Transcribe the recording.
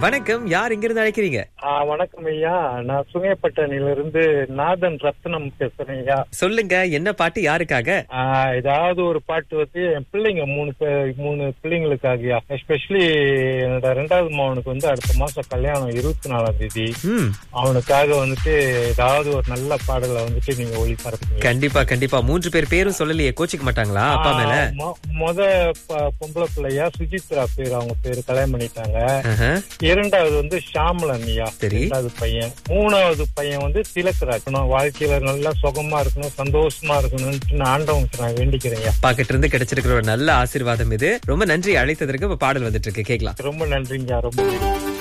வணக்கம், யார் இங்கிருந்து அழைக்கிறீங்க? வணக்கம் ஐயா, நான் சுங்கைப்பட்டணிலிருந்து நாதன் ரத்னம் பேசுறேன் ஐயா. சொல்லுங்க, என்ன பாட்டு யாருக்காக? ஏதாவது ஒரு பாட்டு வந்து என் பிள்ளைங்க மூணு பிள்ளைங்களுக்காகயா. எஸ்பெஷலி என்னோட 2வது மகனுக்கு வந்து அடுத்த மாசம் கல்யாணம் 24ஆம் தேதி. அவனுக்காக வந்துட்டு ஏதாவது ஒரு நல்ல பாடலை வந்துட்டு நீங்க ஒளிபரப்புங்க. கண்டிப்பா கண்டிப்பா. 3 பேர் பேரும் சொல்லலையே, கோச்சிக்க மாட்டாங்களா அப்பா மேல? பொம்பளை பிள்ளையா சுஜித்ரா பேர், அவங்க பேரு, கல்யாணம் பண்ணிட்டாங்க. 2வது வந்து ஷாமலன் ஐயா, 2வது பையன். 3வது பையன் வந்து திலக்ராஜ். வாழ்க்கையில நல்லா சுகமா இருக்கணும், சந்தோஷமா இருக்கணும்னு நான் ஆண்டவனுக்கு நான் வேண்டிக்கிறேன். பாக்கிட்ட இருந்து கிடைச்சிருக்கிற ஒரு நல்ல ஆசீர்வாதம் இது. ரொம்ப நன்றி அழைத்ததற்கு. இப்ப பாடல் வந்துட்டு இருக்கு, கேட்கலாம். ரொம்ப நன்றிங்க, ரொம்ப நன்றி.